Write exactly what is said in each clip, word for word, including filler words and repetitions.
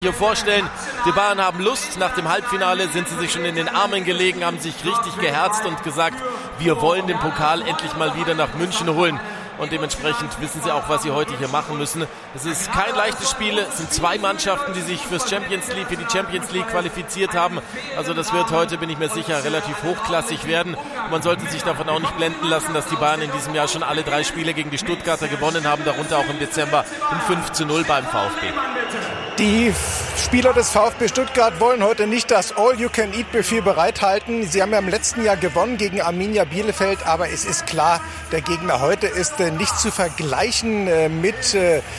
Hier vorstellen, die Bayern haben Lust. Nach dem Halbfinale sind sie sich schon in den Armen gelegen, haben sich richtig geherzt und gesagt, wir wollen den Pokal endlich mal wieder nach München holen. Und dementsprechend wissen sie auch, was sie heute hier machen müssen. Es ist kein leichtes Spiel. Es sind zwei Mannschaften, die sich fürs Champions League, für die Champions League qualifiziert haben. Also das wird heute, bin ich mir sicher, relativ hochklassig werden. Man sollte sich davon auch nicht blenden lassen, dass die Bayern in diesem Jahr schon alle drei Spiele gegen die Stuttgarter gewonnen haben, darunter auch im Dezember ein fünf zu null beim VfB. Die Spieler des VfB Stuttgart wollen heute nicht das All-You-Can-Eat-Buffet bereithalten. Sie haben ja im letzten Jahr gewonnen gegen Arminia Bielefeld, aber es ist klar, der Gegner heute ist nicht zu vergleichen mit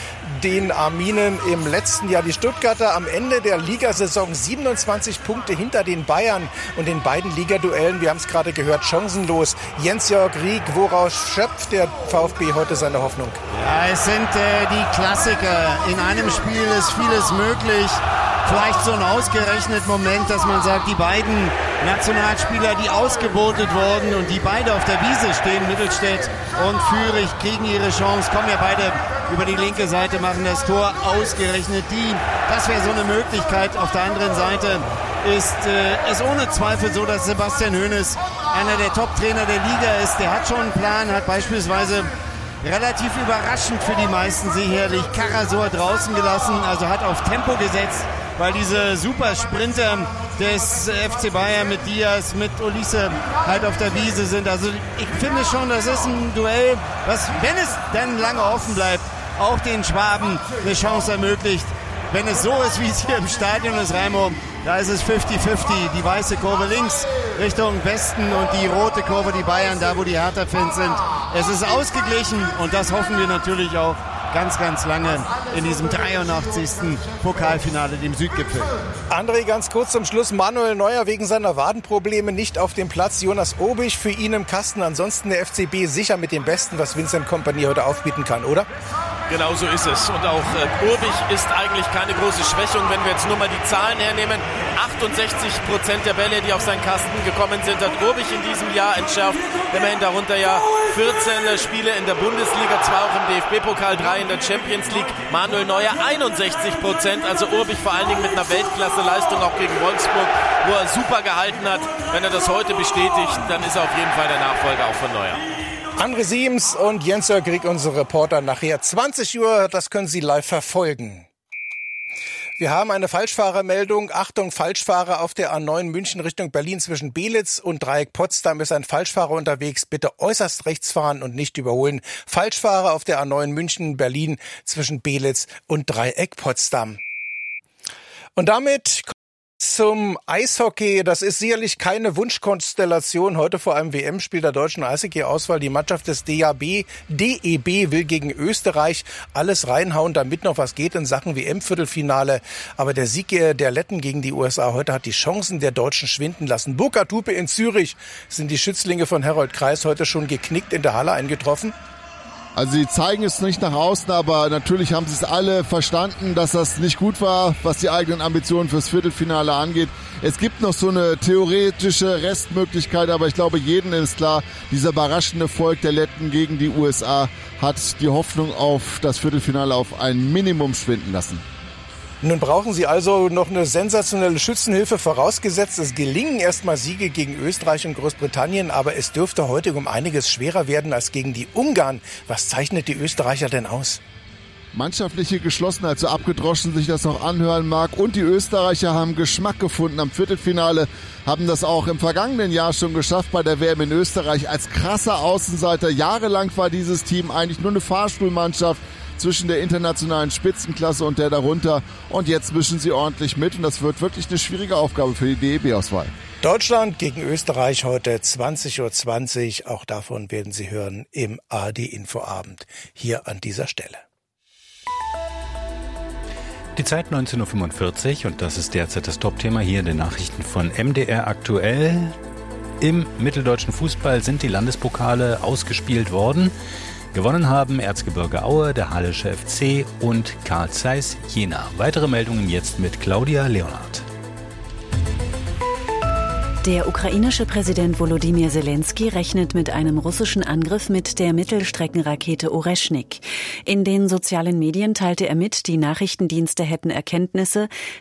den Arminen im letzten Jahr. Die Stuttgarter am Ende der Ligasaison siebenundzwanzig Punkte hinter den Bayern und in beiden Ligaduellen, wir haben es gerade gehört, chancenlos. Jens-Jörg Rieck, woraus schöpft der VfB heute seine Hoffnung? Ja, es sind äh, die Klassiker. In einem Spiel ist vieles möglich. Vielleicht so ein ausgerechnet Moment, dass man sagt, die beiden Nationalspieler, die ausgebotet wurden und die beide auf der Wiese stehen, Mittelstädt und Führig, kriegen ihre Chance, kommen ja beide über die linke Seite, machen das Tor, ausgerechnet die. Das wäre so eine Möglichkeit. Auf der anderen Seite ist äh, es ohne Zweifel so, dass Sebastian Hoeneß einer der Top-Trainer der Liga ist. Der hat schon einen Plan, hat beispielsweise relativ überraschend für die meisten sicherlich Karasor draußen gelassen, also hat auf Tempo gesetzt, weil diese Supersprinter des F C Bayern mit Diaz, mit Olise halt auf der Wiese sind. Also ich finde schon, das ist ein Duell, was, wenn es dann lange offen bleibt, auch den Schwaben eine Chance ermöglicht. Wenn es so ist, wie es hier im Stadion ist, Raimo, da ist es fünfzig fünfzig. Die weiße Kurve links Richtung Westen und die rote Kurve, die Bayern, da wo die Hertha-Fans sind. Es ist ausgeglichen und das hoffen wir natürlich auch ganz, ganz lange in diesem dreiundachtzigsten Pokalfinale, dem Südgipfel. André, ganz kurz zum Schluss. Manuel Neuer wegen seiner Wadenprobleme nicht auf dem Platz. Jonas Obich für ihn im Kasten. Ansonsten der F C B sicher mit dem Besten, was Vincent Kompany heute aufbieten kann, oder? Genau so ist es. Und auch äh, Urbich ist eigentlich keine große Schwächung, wenn wir jetzt nur mal die Zahlen hernehmen. achtundsechzig Prozent der Bälle, die auf seinen Kasten gekommen sind, hat Urbich in diesem Jahr entschärft. Immerhin darunter ja vierzehn Spiele in der Bundesliga, zwei auch im D F B-Pokal, drei in der Champions League. Manuel Neuer einundsechzig Prozent, also Urbich vor allen Dingen mit einer Weltklasse-Leistung auch gegen Wolfsburg, wo er super gehalten hat. Wenn er das heute bestätigt, dann ist er auf jeden Fall der Nachfolger auch von Neuer. André Siems und Jens-Jörg Rieck, unsere Reporter, nachher zwanzig Uhr, das können Sie live verfolgen. Wir haben eine Falschfahrermeldung. Achtung, Falschfahrer auf der A neun München Richtung Berlin zwischen Belitz und Dreieck Potsdam ist ein Falschfahrer unterwegs. Bitte äußerst rechts fahren und nicht überholen. Falschfahrer auf der A neun München Berlin zwischen Belitz und Dreieck Potsdam. Und damit zum Eishockey. Das ist sicherlich keine Wunschkonstellation. Heute vor einem W M-Spiel der deutschen Eishockey-Auswahl. Die Mannschaft des D A B, D E B will gegen Österreich alles reinhauen, damit noch was geht in Sachen W M-Viertelfinale. Aber der Sieg der Letten gegen die U S A heute hat die Chancen der Deutschen schwinden lassen. Burkhard Hupe in Zürich. Sind die Schützlinge von Herold Kreis heute schon geknickt in der Halle eingetroffen? Also sie zeigen es nicht nach außen, aber natürlich haben sie es alle verstanden, dass das nicht gut war, was die eigenen Ambitionen fürs Viertelfinale angeht. Es gibt noch so eine theoretische Restmöglichkeit, aber ich glaube, jedem ist klar, dieser überraschende Erfolg der Letten gegen die U S A hat die Hoffnung auf das Viertelfinale auf ein Minimum schwinden lassen. Nun brauchen Sie also noch eine sensationelle Schützenhilfe, vorausgesetzt, es gelingen erstmal Siege gegen Österreich und Großbritannien, aber es dürfte heute um einiges schwerer werden als gegen die Ungarn. Was zeichnet die Österreicher denn aus? Mannschaftliche Geschlossenheit, so abgedroschen sich das auch anhören mag. Und die Österreicher haben Geschmack gefunden am Viertelfinale, haben das auch im vergangenen Jahr schon geschafft bei der W M in Österreich als krasser Außenseiter. Jahrelang war dieses Team eigentlich nur eine Fahrstuhlmannschaft zwischen der internationalen Spitzenklasse und der darunter. Und jetzt mischen sie ordentlich mit und das wird wirklich eine schwierige Aufgabe für die D E B-Auswahl. Deutschland gegen Österreich heute zwanzig Uhr zwanzig. Auch davon werden Sie hören im A R D-Infoabend hier an dieser Stelle. Die Zeit neunzehn Uhr fünfundvierzig und das ist derzeit das Top-Thema hier in den Nachrichten von M D R aktuell. Im mitteldeutschen Fußball sind die Landespokale ausgespielt worden. Gewonnen haben Erzgebirge Aue, der Hallische F C und Carl Zeiss Jena. Weitere Meldungen jetzt mit Claudia Leonhardt. Der ukrainische Präsident Volodymyr Zelensky rechnet mit einem russischen Angriff mit der Mittelstreckenrakete Oreschnik. In den sozialen Medien teilte er mit, die Nachrichtendienste hätten Erkenntnisse,